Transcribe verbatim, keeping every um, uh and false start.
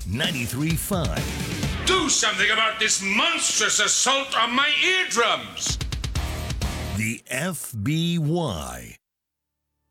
ninety-three point five. Do something about this monstrous assault on my eardrums! The F B Y